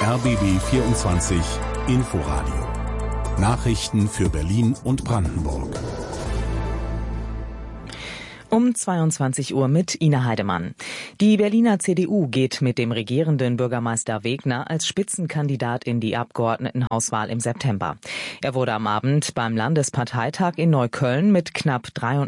RBB 24 Inforadio. Nachrichten für Berlin und Brandenburg. Um 22 Uhr mit Ina Heidemann. Die Berliner CDU geht mit dem regierenden Bürgermeister Wegner als Spitzenkandidat in die Abgeordnetenhauswahl im September. Er wurde am Abend beim Landesparteitag in Neukölln mit knapp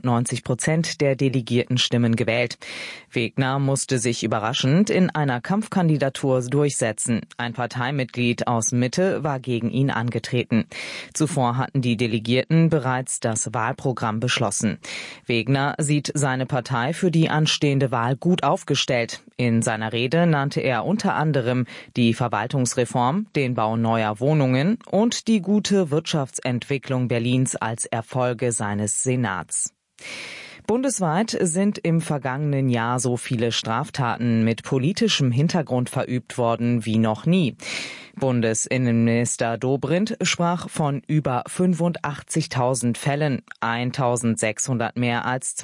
93% der Delegiertenstimmen gewählt. Wegner musste sich überraschend in einer Kampfkandidatur durchsetzen. Ein Parteimitglied aus Mitte war gegen ihn angetreten. Zuvor hatten die Delegierten bereits das Wahlprogramm beschlossen. Wegner sieht seine Partei für die anstehende Wahl gut aufgestellt. In seiner Rede nannte er unter anderem die Verwaltungsreform, den Bau neuer Wohnungen und die gute Wirtschaftsentwicklung Berlins als Erfolge seines Senats. Bundesweit sind im vergangenen Jahr so viele Straftaten mit politischem Hintergrund verübt worden wie noch nie. Bundesinnenminister Dobrindt sprach von über 85.000 Fällen, 1.600 mehr als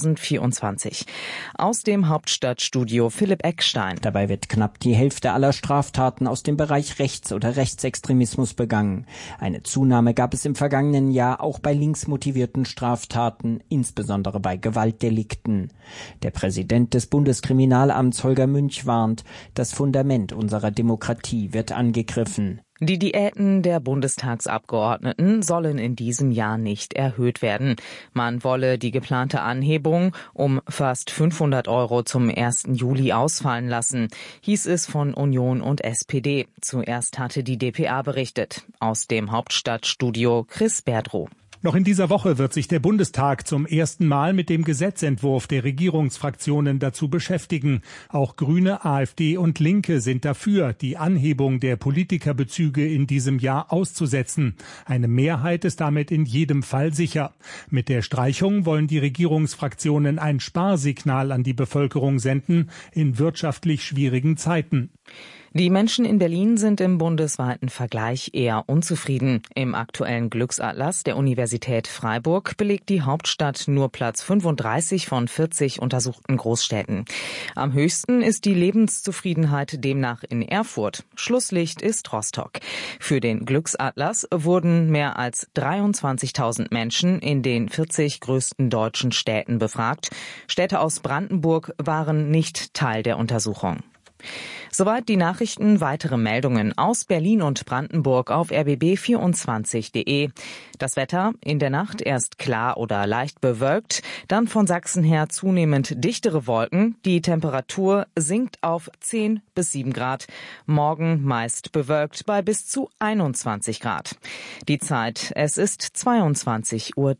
2024. Aus dem Hauptstadtstudio Philipp Eckstein. Dabei wird knapp die Hälfte aller Straftaten aus dem Bereich Rechts- oder Rechtsextremismus begangen. Eine Zunahme gab es im vergangenen Jahr auch bei linksmotivierten Straftaten, insbesondere bei Gewaltdelikten. Der Präsident des Bundeskriminalamts Holger Münch warnt, das Fundament unserer Demokratie wird angegriffen. Die Diäten der Bundestagsabgeordneten sollen in diesem Jahr nicht erhöht werden. Man wolle die geplante Anhebung um fast 500 € zum 1. Juli ausfallen lassen, hieß es von Union und SPD. Zuerst hatte die dpa berichtet. Aus dem Hauptstadtstudio Chris Berdrow. Noch in dieser Woche wird sich der Bundestag zum ersten Mal mit dem Gesetzentwurf der Regierungsfraktionen dazu beschäftigen. Auch Grüne, AfD und Linke sind dafür, die Anhebung der Politikerbezüge in diesem Jahr auszusetzen. Eine Mehrheit ist damit in jedem Fall sicher. Mit der Streichung wollen die Regierungsfraktionen ein Sparsignal an die Bevölkerung senden in wirtschaftlich schwierigen Zeiten. Die Menschen in Berlin sind im bundesweiten Vergleich eher unzufrieden. Im aktuellen Glücksatlas der Universität Freiburg belegt die Hauptstadt nur Platz 35 von 40 untersuchten Großstädten. Am höchsten ist die Lebenszufriedenheit demnach in Erfurt. Schlusslicht ist Rostock. Für den Glücksatlas wurden mehr als 23.000 Menschen in den 40 größten deutschen Städten befragt. Städte aus Brandenburg waren nicht Teil der Untersuchung. Soweit die Nachrichten. Weitere Meldungen aus Berlin und Brandenburg auf rbb24.de. Das Wetter in der Nacht erst klar oder leicht bewölkt, dann von Sachsen her zunehmend dichtere Wolken. Die Temperatur sinkt auf 10 bis 7 Grad. Morgen meist bewölkt bei bis zu 21 Grad. Die Zeit, es ist 22:03 Uhr.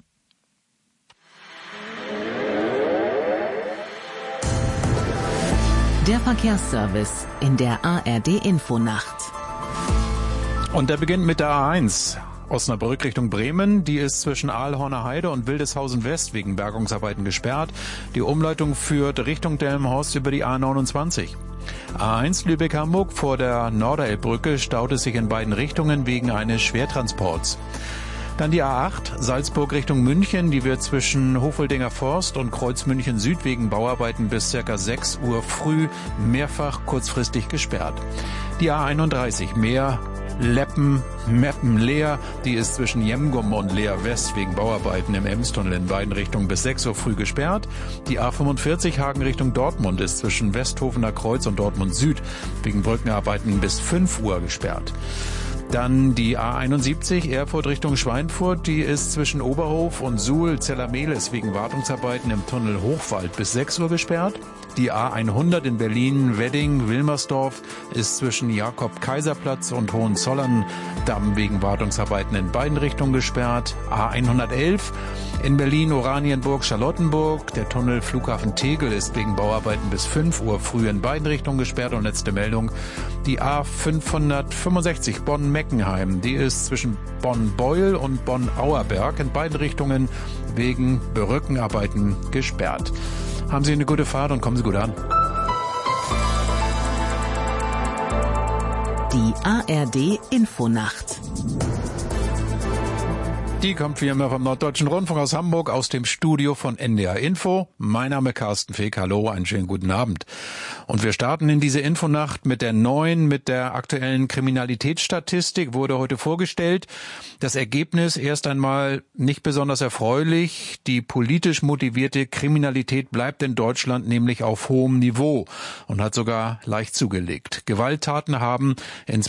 Der Verkehrsservice in der ARD-Infonacht. Und der beginnt mit der A1. Osnabrück Richtung Bremen, die ist zwischen Aalhorner Heide und Wildeshausen West wegen Bergungsarbeiten gesperrt. Die Umleitung führt Richtung Delmenhorst über die A29. A1 Lübeck-Hamburg vor der Norderelbbrücke staut es sich in beiden Richtungen wegen eines Schwertransports. Dann die A8 Salzburg Richtung München, die wird zwischen Hofeldinger Forst und Kreuz München Süd wegen Bauarbeiten bis ca. 6 Uhr früh mehrfach kurzfristig gesperrt. Die A31 Meppen-Leer, die ist zwischen Jemgum und Leer West wegen Bauarbeiten im Emstunnel in beiden Richtungen bis 6 Uhr früh gesperrt. Die A45 Hagen Richtung Dortmund ist zwischen Westhofener Kreuz und Dortmund Süd wegen Brückenarbeiten bis 5 Uhr gesperrt. Dann die A71 Erfurt Richtung Schweinfurt, die ist zwischen Oberhof und Suhl-Zellermehlis wegen Wartungsarbeiten im Tunnel Hochwald bis 6 Uhr gesperrt. Die A100 in Berlin-Wedding-Wilmersdorf ist zwischen Jakob-Kaiser-Platz und Hohenzollern-Damm wegen Wartungsarbeiten in beiden Richtungen gesperrt. A111 in Berlin-Oranienburg-Charlottenburg. Der Tunnel Flughafen Tegel ist wegen Bauarbeiten bis 5 Uhr früh in beiden Richtungen gesperrt. Und letzte Meldung, die A565 Bonn-Meckenheim. Die ist zwischen Bonn-Beuel und Bonn-Auerberg in beiden Richtungen wegen Brückenarbeiten gesperrt. Haben Sie eine gute Fahrt und kommen Sie gut an. Die ARD-Infonacht. Die kommt wie immer vom Norddeutschen Rundfunk aus Hamburg, aus dem Studio von NDR Info. Mein Name Carsten Feck, hallo, einen schönen guten Abend. Und wir starten in diese Infonacht mit der aktuellen Kriminalitätsstatistik, wurde heute vorgestellt. Das Ergebnis erst einmal nicht besonders erfreulich. Die politisch motivierte Kriminalität bleibt in Deutschland nämlich auf hohem Niveau und hat sogar leicht zugelegt. Gewalttaten haben in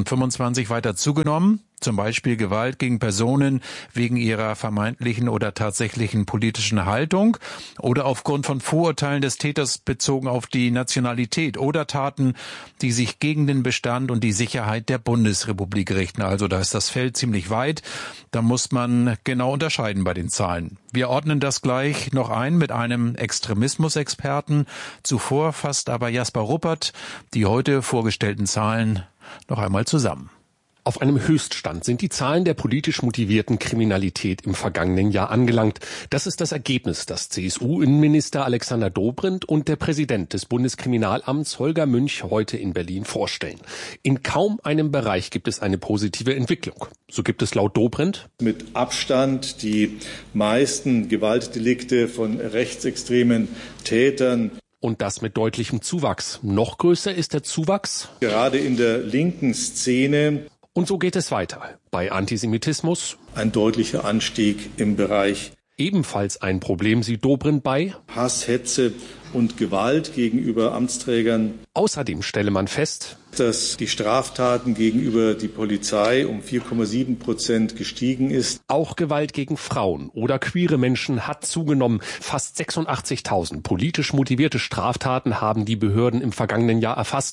2025 weiter zugenommen. Zum Beispiel Gewalt gegen Personen wegen ihrer vermeintlichen oder tatsächlichen politischen Haltung oder aufgrund von Vorurteilen des Täters bezogen auf die Nationalität oder Taten, die sich gegen den Bestand und die Sicherheit der Bundesrepublik richten. Also da ist das Feld ziemlich weit. Da muss man genau unterscheiden bei den Zahlen. Wir ordnen das gleich noch ein mit einem Extremismusexperten. Zuvor fasst aber Jasper Ruppert die heute vorgestellten Zahlen noch einmal zusammen. Auf einem Höchststand sind die Zahlen der politisch motivierten Kriminalität im vergangenen Jahr angelangt. Das ist das Ergebnis, das CSU-Innenminister Alexander Dobrindt und der Präsident des Bundeskriminalamts Holger Münch heute in Berlin vorstellen. In kaum einem Bereich gibt es eine positive Entwicklung. So gibt es laut Dobrindt mit Abstand die meisten Gewaltdelikte von rechtsextremen Tätern. Und das mit deutlichem Zuwachs. Noch größer ist der Zuwachs gerade in der linken Szene. Und so geht es weiter. Bei Antisemitismus ein deutlicher Anstieg im Bereich. Ebenfalls ein Problem sieht Dobrindt bei Hass, Hetze und Gewalt gegenüber Amtsträgern. Außerdem stelle man fest, dass die Straftaten gegenüber die Polizei um 4,7% gestiegen ist. Auch Gewalt gegen Frauen oder queere Menschen hat zugenommen. Fast 86.000 politisch motivierte Straftaten haben die Behörden im vergangenen Jahr erfasst.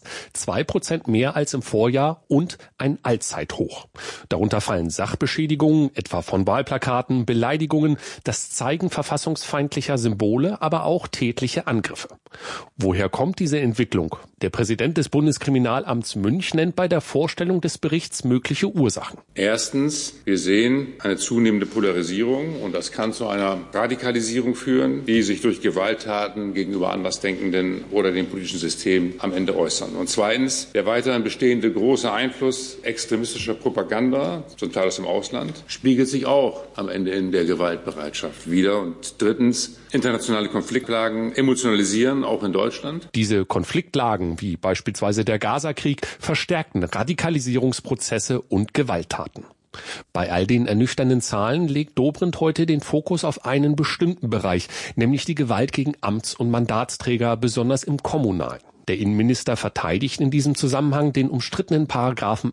2% mehr als im Vorjahr und ein Allzeithoch. Darunter fallen Sachbeschädigungen, etwa von Wahlplakaten, Beleidigungen, das Zeigen verfassungsfeindlicher Symbole, aber auch tätliche Angriffe. Woher kommt diese Entwicklung? Der Präsident des Bundeskriminalamts Münch nennt bei der Vorstellung des Berichts mögliche Ursachen. Erstens, wir sehen eine zunehmende Polarisierung und das kann zu einer Radikalisierung führen, die sich durch Gewalttaten gegenüber Andersdenkenden oder dem politischen System am Ende äußern. Und zweitens, der weiterhin bestehende große Einfluss extremistischer Propaganda, zum Teil aus dem Ausland, spiegelt sich auch am Ende in der Gewaltbereitschaft wider. Und drittens, internationale Konfliktlagen emotionalisieren, auch in Deutschland. Diese Konfliktlagen, wie beispielsweise der Gaza-Krieg, verstärkten Radikalisierungsprozesse und Gewalttaten. Bei all den ernüchternden Zahlen legt Dobrindt heute den Fokus auf einen bestimmten Bereich, nämlich die Gewalt gegen Amts- und Mandatsträger, besonders im Kommunalen. Der Innenminister verteidigt in diesem Zusammenhang den umstrittenen Paragraphen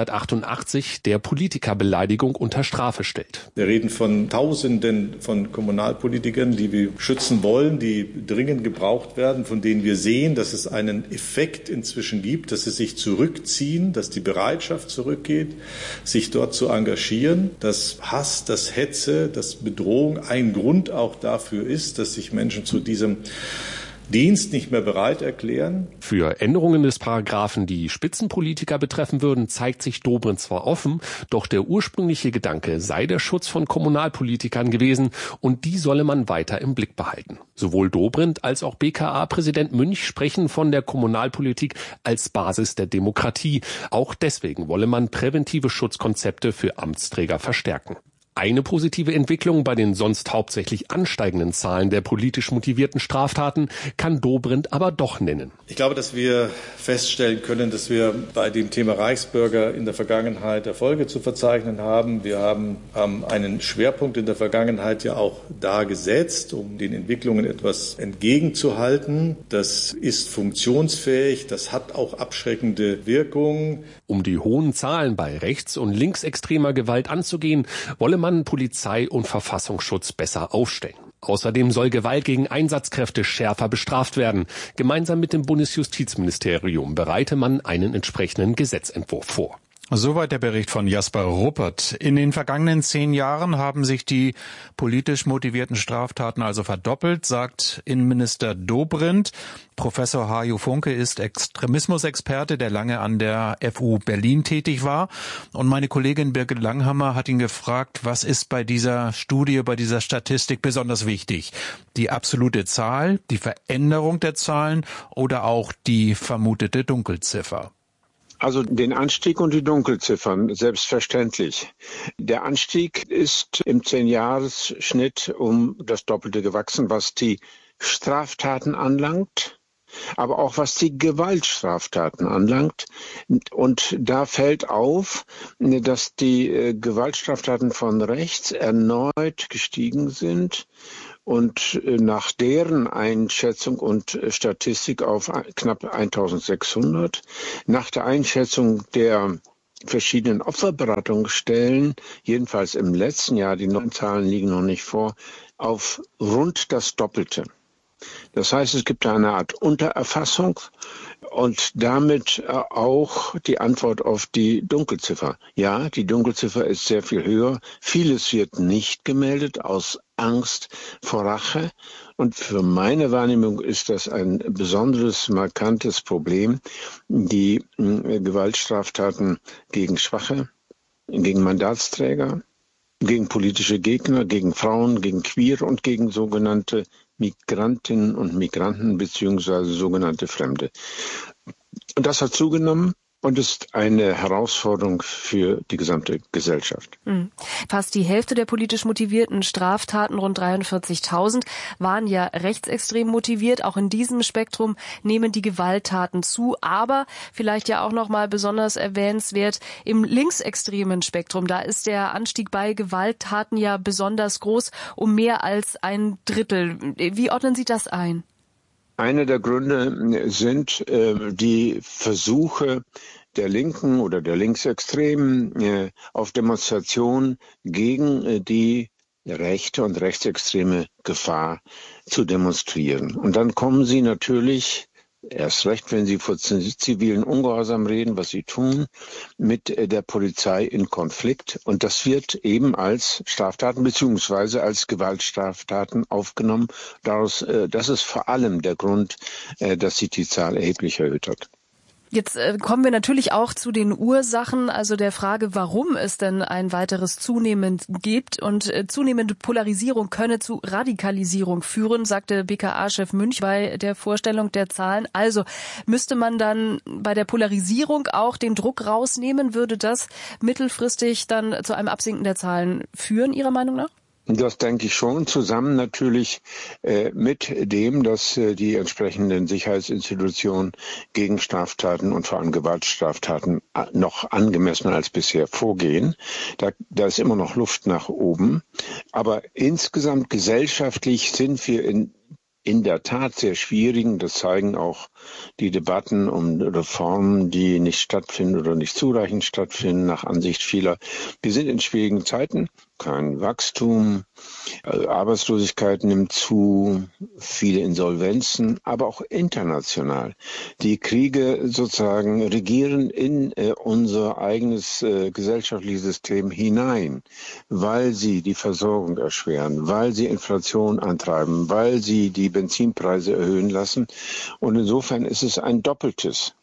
188, der Politikerbeleidigung unter Strafe stellt. Wir reden von Tausenden von Kommunalpolitikern, die wir schützen wollen, die dringend gebraucht werden, von denen wir sehen, dass es einen Effekt inzwischen gibt, dass sie sich zurückziehen, dass die Bereitschaft zurückgeht, sich dort zu engagieren, dass Hass, dass Hetze, dass Bedrohung ein Grund auch dafür ist, dass sich Menschen zu diesem Dienst nicht mehr bereit erklären. Für Änderungen des Paragraphen, die Spitzenpolitiker betreffen würden, zeigt sich Dobrindt zwar offen, doch der ursprüngliche Gedanke sei der Schutz von Kommunalpolitikern gewesen und die solle man weiter im Blick behalten. Sowohl Dobrindt als auch BKA-Präsident Münch sprechen von der Kommunalpolitik als Basis der Demokratie. Auch deswegen wolle man präventive Schutzkonzepte für Amtsträger verstärken. Eine positive Entwicklung bei den sonst hauptsächlich ansteigenden Zahlen der politisch motivierten Straftaten kann Dobrindt aber doch nennen. Ich glaube, dass wir feststellen können, dass wir bei dem Thema Reichsbürger in der Vergangenheit Erfolge zu verzeichnen haben. Wir haben einen Schwerpunkt in der Vergangenheit ja auch da gesetzt, um den Entwicklungen etwas entgegenzuhalten. Das ist funktionsfähig, das hat auch abschreckende Wirkung. Um die hohen Zahlen bei rechts- und linksextremer Gewalt anzugehen, wolle man Polizei und Verfassungsschutz besser aufstellen. Außerdem soll Gewalt gegen Einsatzkräfte schärfer bestraft werden. Gemeinsam mit dem Bundesjustizministerium bereite man einen entsprechenden Gesetzentwurf vor. Soweit der Bericht von Jasper Ruppert. In den vergangenen 10 Jahren haben sich die politisch motivierten Straftaten also verdoppelt, sagt Innenminister Dobrindt. Professor Hajo Funke ist Extremismusexperte, der lange an der FU Berlin tätig war. Und meine Kollegin Birgit Langhammer hat ihn gefragt, was ist bei dieser Studie, bei dieser Statistik besonders wichtig? Die absolute Zahl, die Veränderung der Zahlen oder auch die vermutete Dunkelziffer? Also den Anstieg und die Dunkelziffern, selbstverständlich. Der Anstieg ist im 10-Jahres-Schnitt um das Doppelte gewachsen, was die Straftaten anlangt. aber auch was die Gewaltstraftaten anlangt. Und da fällt auf, dass die Gewaltstraftaten von rechts erneut gestiegen sind und nach deren Einschätzung und Statistik auf knapp 1600. Nach der Einschätzung der verschiedenen Opferberatungsstellen, jedenfalls im letzten Jahr, die neuen Zahlen liegen noch nicht vor, auf rund das Doppelte. Das heißt, es gibt eine Art Untererfassung und damit auch die Antwort auf die Dunkelziffer. Ja, die Dunkelziffer ist sehr viel höher. Vieles wird nicht gemeldet aus Angst vor Rache. Und für meine Wahrnehmung ist das ein besonderes, markantes Problem. Die Gewaltstraftaten gegen Schwache, gegen Mandatsträger, gegen politische Gegner, gegen Frauen, gegen Queere und gegen sogenannte Migrantinnen und Migranten beziehungsweise sogenannte Fremde. Und das hat zugenommen und ist eine Herausforderung für die gesamte Gesellschaft. Fast die Hälfte der politisch motivierten Straftaten, rund 43.000, waren ja rechtsextrem motiviert. Auch in diesem Spektrum nehmen die Gewalttaten zu. Aber vielleicht ja auch noch mal besonders erwähnenswert im linksextremen Spektrum. Da ist der Anstieg bei Gewalttaten ja besonders groß, um mehr als 1/3. Wie ordnen Sie das ein? Einer der Gründe sind die Versuche der Linken oder der Linksextremen auf Demonstrationen gegen die rechte und rechtsextreme Gefahr zu demonstrieren. Und dann kommen sie natürlich, erst recht, wenn sie von zivilen Ungehorsam reden, was sie tun, mit der Polizei in Konflikt. Und das wird eben als Straftaten beziehungsweise als Gewaltstraftaten aufgenommen. Das ist vor allem der Grund, dass sich die Zahl erheblich erhöht hat. Jetzt kommen wir natürlich auch zu den Ursachen, also der Frage, warum es denn ein weiteres Zunehmen gibt. Und zunehmende Polarisierung könne zu Radikalisierung führen, sagte BKA-Chef Münch bei der Vorstellung der Zahlen. Also müsste man dann bei der Polarisierung auch den Druck rausnehmen? Würde das mittelfristig dann zu einem Absinken der Zahlen führen, Ihrer Meinung nach? Das denke ich schon, zusammen natürlich mit dem, dass die entsprechenden Sicherheitsinstitutionen gegen Straftaten und vor allem Gewaltstraftaten noch angemessener als bisher vorgehen. Da ist immer noch Luft nach oben. Aber insgesamt gesellschaftlich sind wir in der Tat sehr schwierigen, das zeigen auch die Debatten um Reformen, die nicht stattfinden oder nicht zureichend stattfinden, nach Ansicht vieler. Wir sind in schwierigen Zeiten, kein Wachstum, Arbeitslosigkeit nimmt zu, viele Insolvenzen, aber auch international. Die Kriege sozusagen regieren in unser eigenes gesellschaftliches System hinein, weil sie die Versorgung erschweren, weil sie Inflation antreiben, weil sie die Benzinpreise erhöhen lassen. Und insofern ist es ein Doppeltes.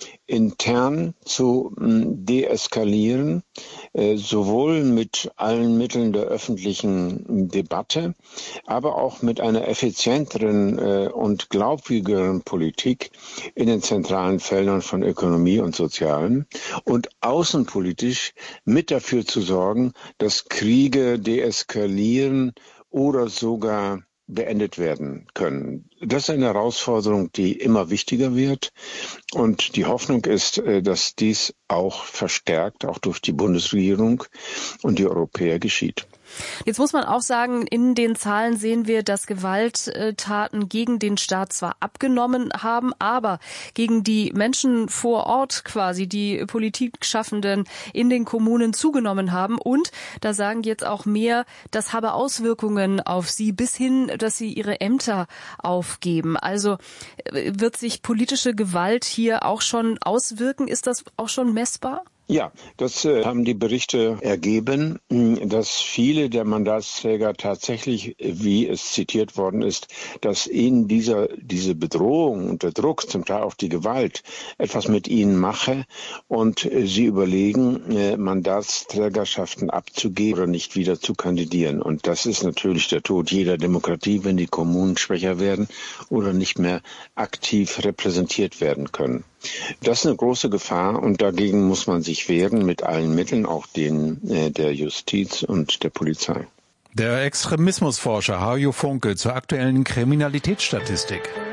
Intern zu deeskalieren, sowohl mit allen Mitteln der öffentlichen Debatte, aber auch mit einer effizienteren und glaubwürdigeren Politik in den zentralen Feldern von Ökonomie und Sozialem und außenpolitisch mit dafür zu sorgen, dass Kriege deeskalieren oder sogar beendet werden können. Das ist eine Herausforderung, die immer wichtiger wird. Und die Hoffnung ist, dass dies auch verstärkt, auch durch die Bundesregierung und die Europäer geschieht. Jetzt muss man auch sagen, in den Zahlen sehen wir, dass Gewalttaten gegen den Staat zwar abgenommen haben, aber gegen die Menschen vor Ort quasi, die Politikschaffenden in den Kommunen zugenommen haben. Und da sagen jetzt auch mehr, das habe Auswirkungen auf sie, bis hin, dass sie ihre Ämter aufgeben. Also wird sich politische Gewalt hier auch schon auswirken? Ist das auch schon messbar? Ja, das haben die Berichte ergeben, dass viele der Mandatsträger tatsächlich, wie es zitiert worden ist, dass ihnen diese Bedrohung und der Druck, zum Teil auch die Gewalt, etwas mit ihnen mache und sie überlegen, Mandatsträgerschaften abzugeben oder nicht wieder zu kandidieren. Und das ist natürlich der Tod jeder Demokratie, wenn die Kommunen schwächer werden oder nicht mehr aktiv repräsentiert werden können. Das ist eine große Gefahr und dagegen muss man sich wehren mit allen Mitteln, auch den der Justiz und der Polizei. Der Extremismusforscher Hajo Funke zur aktuellen Kriminalitätsstatistik.